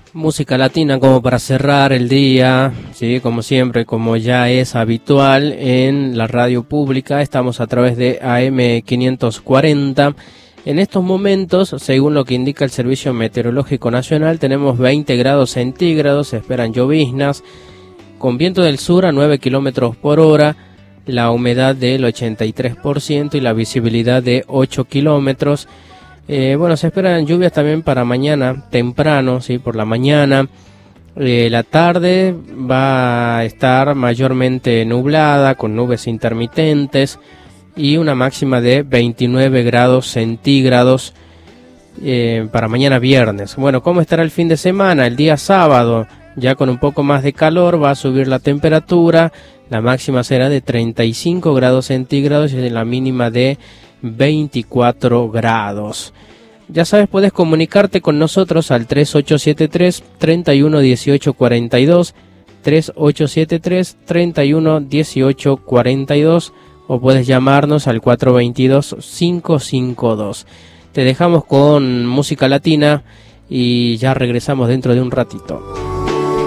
Música latina como para cerrar el día, sí, como siempre, como ya es habitual en la radio pública, estamos a través de AM 540. En estos momentos, según lo que indica el Servicio Meteorológico Nacional, tenemos 20 grados centígrados, se esperan lloviznas, con viento del sur a 9 kilómetros por hora, la humedad del 83% y la visibilidad de 8 kilómetros. Bueno, se esperan lluvias también para mañana temprano, sí, por la mañana. La tarde va a estar mayormente nublada, con nubes intermitentes y una máxima de 29 grados centígrados para mañana viernes. Bueno, ¿cómo estará el fin de semana? El día sábado, ya con un poco más de calor, va a subir la temperatura. La máxima será de 35 grados centígrados y la mínima de 24 grados. Ya sabes, puedes comunicarte con nosotros al 3873 31 18 42, 3873 31 18 42, o puedes llamarnos al 422 552. Te dejamos con música latina y ya regresamos dentro de un ratito.